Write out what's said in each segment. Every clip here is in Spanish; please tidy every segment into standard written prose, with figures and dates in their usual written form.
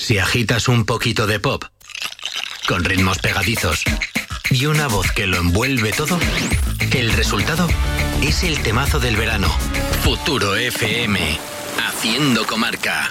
Si agitas un poquito de pop, con ritmos pegadizos y una voz que lo envuelve todo, el resultado es el temazo del verano. Futuro FM, haciendo comarca.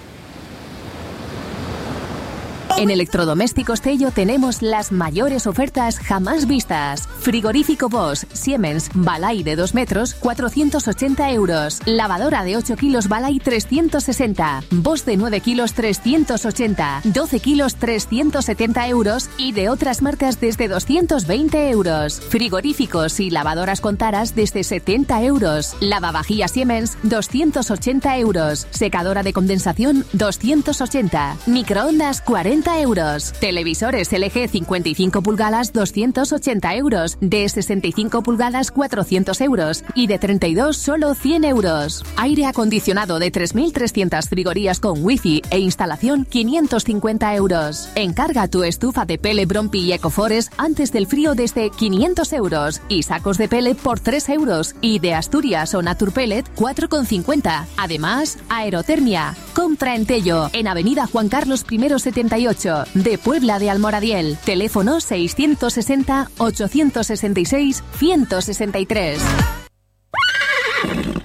En Electrodomésticos Tello tenemos las mayores ofertas jamás vistas. Frigorífico Bosch Siemens Balay de 2 metros, 480 euros. Lavadora de 8 kilos Balay, 360. Bosch de 9 kilos, 380. 12 kilos, 370 euros. Y de otras marcas desde 220 euros. Frigoríficos y lavadoras con taras desde 70 euros. Lavavajillas Siemens, 280 euros. Secadora de condensación, 280. Microondas, 40 euros. Televisores LG 55 pulgadas, 280 euros. De 65 pulgadas, 400 euros. Y de 32, solo 100 euros. Aire acondicionado de 3.300 frigorías con wifi e instalación, 550 euros. Encarga tu estufa de pele Brompi y Ecoforest antes del frío desde 500 euros. Y sacos de pele por 3 euros. Y de Asturias o Naturpellet, 4,50. Además, aerotermia. Compra en Tello, en Avenida Juan Carlos I 78, de Puebla de Almoradiel. Teléfono 660 866 163.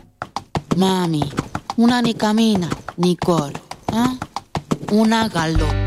Mami, una ni camina ni corre, ¿eh? Una galo.